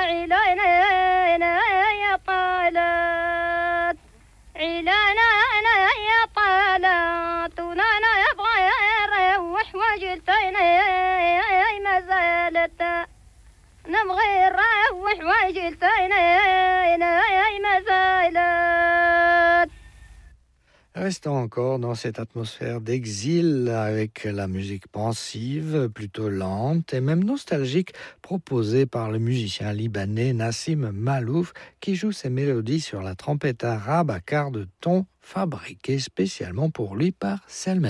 يا طالت علانا أنا يا طالت ونانا يبغى يروح وجلتين ما زالت نبغي نروح وجلتين ما زالت. Restons encore dans cette atmosphère d'exil avec la musique pensive, plutôt lente et même nostalgique proposée par le musicien libanais Nassim Malouf qui joue ses mélodies sur la trompette arabe à quart de ton fabriquée spécialement pour lui par Selma.